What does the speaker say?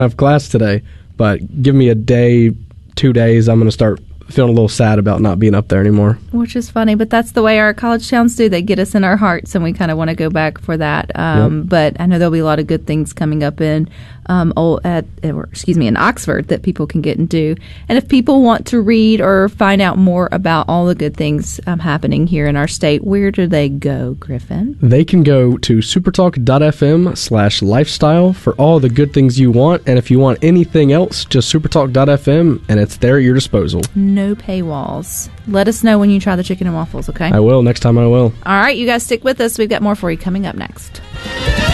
I have class today, but give me a day, 2 days, I'm going to start feeling a little sad about not being up there anymore. Which is funny, but that's the way our college towns do. They get us in our hearts, and we kind of want to go back for that. But I know there'll be a lot of good things coming up in in Oxford that people can get and do. And if people want to read or find out more about all the good things happening here in our state, where do they go, Griffin? They can go to supertalk.fm/lifestyle for all the good things you want. And if you want anything else, just supertalk.fm, and it's there at your disposal. No paywalls. Let us know when you try the chicken and waffles, okay? I will. Next time I will. All right, you guys stick with us. We've got more for you coming up next.